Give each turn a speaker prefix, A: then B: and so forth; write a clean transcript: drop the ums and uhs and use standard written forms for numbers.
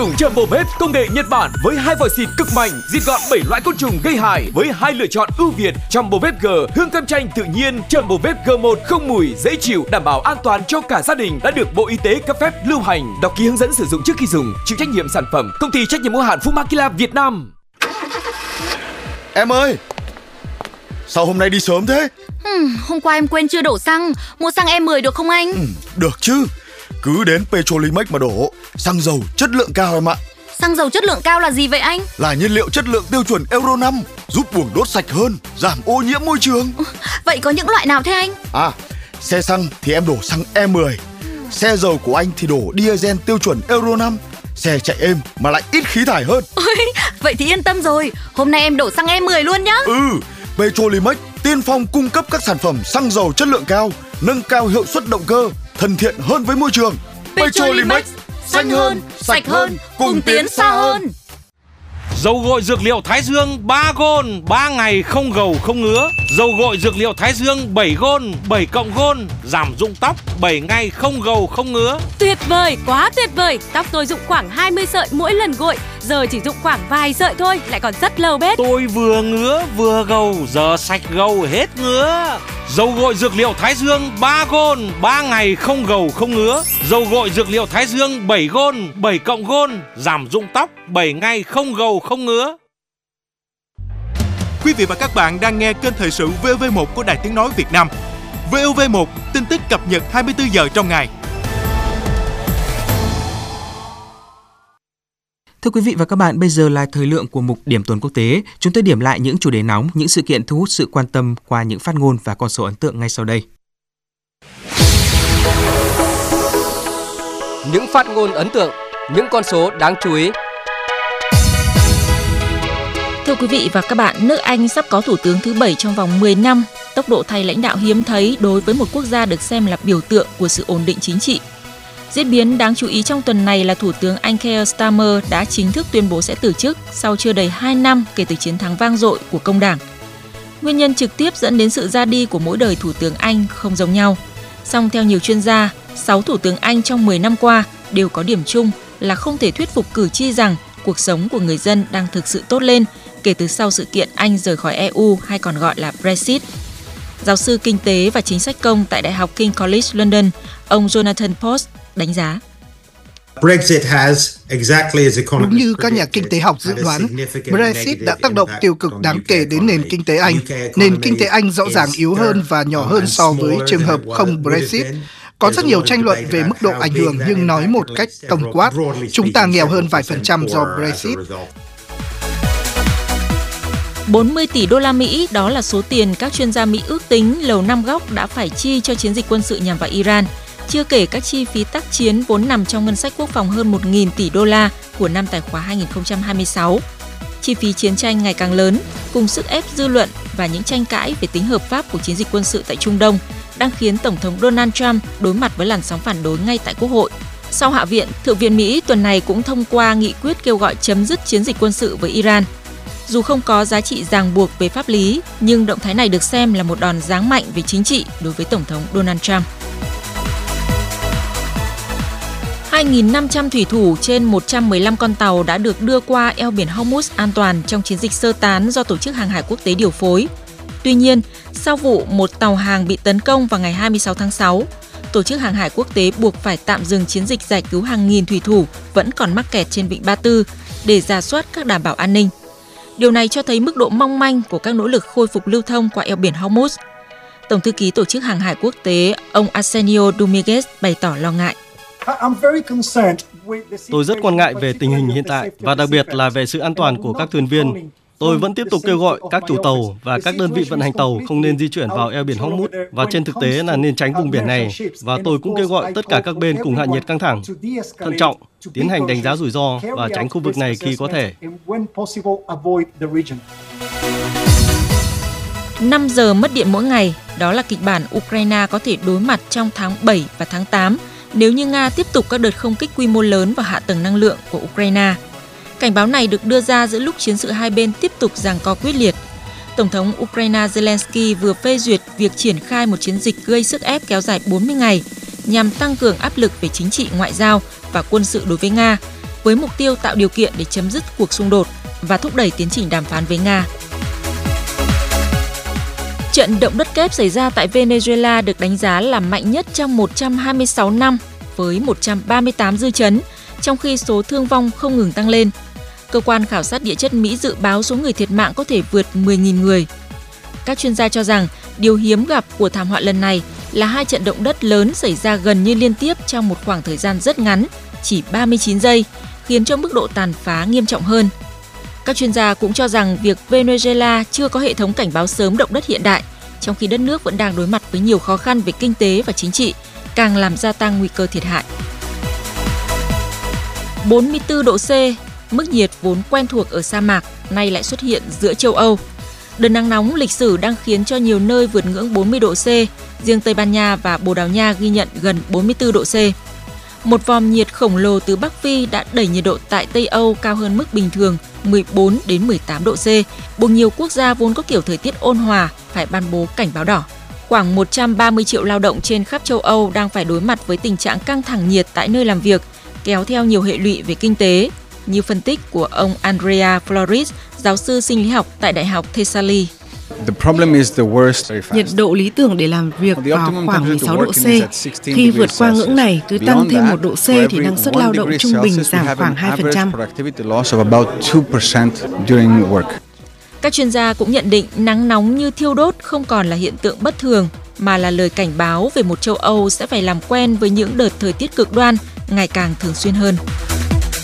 A: Jumbo Bếp công nghệ Nhật Bản với 2 vòi xịt cực mạnh, diệt gọn 7 loại côn trùng gây hại với 2 lựa chọn ưu việt. Jumbo Bếp G, hương cam chanh tự nhiên. Jumbo Bếp G1 không mùi, dễ chịu, đảm bảo an toàn cho cả gia đình, đã được Bộ Y tế cấp phép lưu hành. Đọc ký hướng dẫn sử dụng trước khi dùng. Chịu trách nhiệm sản phẩm Công ty trách nhiệm hữu hạn Fumakila Việt Nam.
B: Em ơi, sao hôm nay đi sớm thế?
C: Hôm qua em quên chưa đổ xăng. Mua xăng E10 được không anh?
B: Được chứ, cứ đến Petrolimex mà đổ. Xăng dầu chất lượng cao em ạ.
C: Xăng dầu chất lượng cao là gì vậy anh?
B: Là nhiên liệu chất lượng tiêu chuẩn Euro 5, giúp buồng đốt sạch hơn, giảm ô nhiễm môi trường.
C: Vậy có những loại nào thế anh?
B: Xe xăng thì em đổ xăng E10. Xe dầu của anh thì đổ diesel tiêu chuẩn Euro 5. Xe chạy êm mà lại ít khí thải hơn.
C: Vậy thì yên tâm rồi. Hôm nay em đổ xăng E10 luôn nhá.
B: Petrolimex tiên phong cung cấp các sản phẩm xăng dầu chất lượng cao, nâng cao hiệu suất động cơ, thân thiện hơn với môi trường.
C: Petrolimex, xanh hơn, sạch hơn, cùng tiến xa hơn.
D: Dầu gội dược liệu Thái Dương 3 gôn, 3 ngày không gầu không ngứa. Dầu gội dược liệu Thái Dương 7 gôn, 7 cộng gôn, giảm rụng tóc 7 ngày không gầu không ngứa.
E: Tuyệt vời, quá tuyệt vời. Tóc tôi rụng khoảng 20 sợi mỗi lần gội, giờ chỉ rụng khoảng vài sợi thôi, lại còn rất lâu bết.
D: Tôi vừa ngứa vừa gầu, giờ sạch gầu hết ngứa. Dầu gội dược liệu Thái Dương 3 gôn, 3 ngày không gầu không ngứa. Dầu gội dược liệu Thái Dương 7 gôn, 7 cộng gôn, giảm rụng tóc 7 ngày không gầu không ngứa.
F: Quý vị và các bạn đang nghe kênh thời sự VOV1 của Đài Tiếng nói Việt Nam. VOV1, tin tức cập nhật 24 giờ trong ngày.
G: Thưa quý vị và các bạn, bây giờ là thời lượng của mục Điểm tuần quốc tế. Chúng tôi điểm lại những chủ đề nóng, những sự kiện thu hút sự quan tâm qua những phát ngôn và con số ấn tượng ngay sau đây.
H: Những phát ngôn ấn tượng, những con số đáng chú ý.
I: Thưa quý vị và các bạn, nước Anh sắp có thủ tướng thứ 7 trong vòng 10 năm, tốc độ thay lãnh đạo hiếm thấy đối với một quốc gia được xem là biểu tượng của sự ổn định chính trị. Diễn biến đáng chú ý trong tuần này là Thủ tướng Anh Keir Starmer đã chính thức tuyên bố sẽ từ chức sau chưa đầy 2 năm kể từ chiến thắng vang dội của Công đảng. Nguyên nhân trực tiếp dẫn đến sự ra đi của mỗi đời Thủ tướng Anh không giống nhau. Song theo nhiều chuyên gia, 6 Thủ tướng Anh trong 10 năm qua đều có điểm chung là không thể thuyết phục cử tri rằng cuộc sống của người dân đang thực sự tốt lên kể từ sau sự kiện Anh rời khỏi EU hay còn gọi là Brexit. Giáo sư kinh tế và chính sách công tại Đại học King College London, ông Jonathan Post đánh giá.
J: Đúng như các nhà kinh tế học dự đoán, Brexit đã tác động tiêu cực đáng kể đến nền kinh tế Anh. Nền kinh tế Anh rõ ràng yếu hơn và nhỏ hơn so với trường hợp không Brexit. Có rất nhiều tranh luận về mức độ ảnh hưởng nhưng nói một cách tổng quát, chúng ta nghèo hơn vài % do Brexit.
I: 40 tỷ đô la Mỹ, đó là số tiền các chuyên gia Mỹ ước tính Lầu Năm Góc đã phải chi cho chiến dịch quân sự nhằm vào Iran, chưa kể các chi phí tác chiến vốn nằm trong ngân sách quốc phòng hơn 1.000 tỷ đô la của năm tài khóa 2026. Chi phí chiến tranh ngày càng lớn, cùng sức ép dư luận và những tranh cãi về tính hợp pháp của chiến dịch quân sự tại Trung Đông đang khiến Tổng thống Donald Trump đối mặt với làn sóng phản đối ngay tại Quốc hội. Sau Hạ viện, Thượng viện Mỹ tuần này cũng thông qua nghị quyết kêu gọi chấm dứt chiến dịch quân sự với Iran. Dù không có giá trị ràng buộc về pháp lý, nhưng động thái này được xem là một đòn giáng mạnh về chính trị đối với Tổng thống Donald Trump. 2.500 thủy thủ trên 115 con tàu đã được đưa qua eo biển Hormuz an toàn trong chiến dịch sơ tán do Tổ chức Hàng hải Quốc tế điều phối. Tuy nhiên, sau vụ một tàu hàng bị tấn công vào ngày 26 tháng 6, Tổ chức Hàng hải Quốc tế buộc phải tạm dừng chiến dịch giải cứu hàng nghìn thủy thủ vẫn còn mắc kẹt trên vịnh Ba Tư để rà soát các đảm bảo an ninh. Điều này cho thấy mức độ mong manh của các nỗ lực khôi phục lưu thông qua eo biển Hormuz. Tổng thư ký Tổ chức Hàng hải Quốc tế, ông Arsenio Dominguez bày tỏ lo ngại.
K: Tôi rất quan ngại về tình hình hiện tại và đặc biệt là về sự an toàn của các thuyền viên. Tôi vẫn tiếp tục kêu gọi các chủ tàu và các đơn vị vận hành tàu không nên di chuyển vào eo biển Hormuz và trên thực tế là nên tránh vùng biển này. Và tôi cũng kêu gọi tất cả các bên cùng hạ nhiệt căng thẳng, thận trọng, tiến hành đánh giá rủi ro và tránh khu vực này khi có thể.
I: 5 giờ mất điện mỗi ngày, đó là kịch bản Ukraine có thể đối mặt trong tháng 7 và tháng 8 nếu như Nga tiếp tục các đợt không kích quy mô lớn vào hạ tầng năng lượng của Ukraine. Cảnh báo này được đưa ra giữa lúc chiến sự hai bên tiếp tục giằng co quyết liệt. Tổng thống Ukraine Zelensky vừa phê duyệt việc triển khai một chiến dịch gây sức ép kéo dài 40 ngày nhằm tăng cường áp lực về chính trị, ngoại giao và quân sự đối với Nga, với mục tiêu tạo điều kiện để chấm dứt cuộc xung đột và thúc đẩy tiến trình đàm phán với Nga. Trận động đất kép xảy ra tại Venezuela được đánh giá là mạnh nhất trong 126 năm với 138 dư chấn, trong khi số thương vong không ngừng tăng lên. Cơ quan khảo sát địa chất Mỹ dự báo số người thiệt mạng có thể vượt 10.000 người. Các chuyên gia cho rằng điều hiếm gặp của thảm họa lần này là hai trận động đất lớn xảy ra gần như liên tiếp trong một khoảng thời gian rất ngắn, chỉ 39 giây, khiến cho mức độ tàn phá nghiêm trọng hơn. Các chuyên gia cũng cho rằng việc Venezuela chưa có hệ thống cảnh báo sớm động đất hiện đại, trong khi đất nước vẫn đang đối mặt với nhiều khó khăn về kinh tế và chính trị, càng làm gia tăng nguy cơ thiệt hại. 44 độ C, mức nhiệt vốn quen thuộc ở sa mạc, nay lại xuất hiện giữa châu Âu. Đợt nắng nóng lịch sử đang khiến cho nhiều nơi vượt ngưỡng 40 độ C, riêng Tây Ban Nha và Bồ Đào Nha ghi nhận gần 44 độ C. Một vòm nhiệt khổng lồ từ Bắc Phi đã đẩy nhiệt độ tại Tây Âu cao hơn mức bình thường 14 đến 18 độ C, buộc nhiều quốc gia vốn có kiểu thời tiết ôn hòa phải ban bố cảnh báo đỏ. Khoảng 130 triệu lao động trên khắp châu Âu đang phải đối mặt với tình trạng căng thẳng nhiệt tại nơi làm việc, kéo theo nhiều hệ lụy về kinh tế, như phân tích của ông Andrea Flores, giáo sư sinh lý học tại Đại học Thessaly.
L: Nhiệt độ lý tưởng để làm việc vào khoảng 16 độ C. Khi vượt qua ngưỡng này, cứ tăng thêm 1 độ C thì năng suất lao động trung bình giảm khoảng 2%.
I: Các chuyên gia cũng nhận định nắng nóng như thiêu đốt không còn là hiện tượng bất thường, mà là lời cảnh báo về một châu Âu sẽ phải làm quen với những đợt thời tiết cực đoan ngày càng thường xuyên hơn.